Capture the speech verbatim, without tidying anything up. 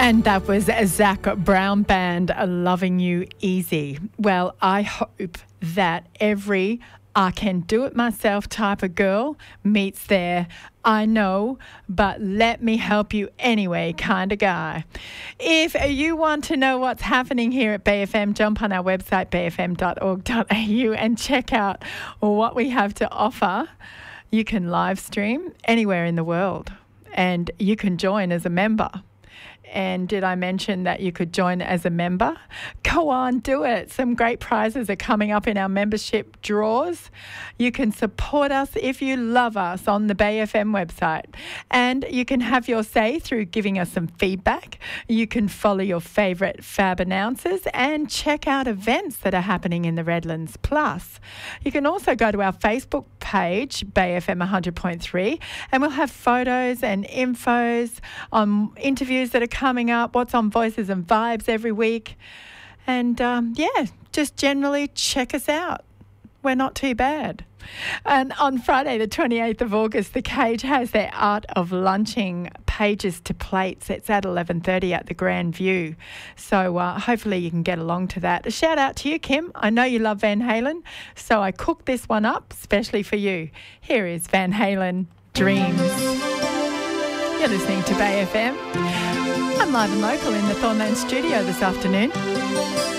And that was Zac Brown Band, Loving You Easy. Well, I hope that every I can do it myself type of girl meets their I know, but let me help you anyway kind of guy. If you want to know what's happening here at Bay F M, jump on our website, bay f m dot org dot a u, and check out what we have to offer. You can live stream anywhere in the world, and you can join as a member. And did I mention that you could join as a member? Go on, do it. Some great prizes are coming up in our membership draws. You can support us if you love us on the Bay F M website. And you can have your say through giving us some feedback. You can follow your favourite fab announcers and check out events that are happening in the Redlands. Plus, you can also go to our Facebook page, Bay F M one hundred point three, and we'll have photos and infos on interviews that are coming up, what's on Voices and Vibes every week. And um, yeah, just generally check us out. We're not too bad. And on Friday, the twenty-eighth of August, The Cage has their Art of Lunching Pages to Plates. It's at eleven thirty at the Grand View. So uh, hopefully you can get along to that. A shout out to you, Kim. I know you love Van Halen, so I cooked this one up especially for you. Here is Van Halen, Dreams. You're listening to Bay F M. I'm live and local in the Thornland studio this afternoon.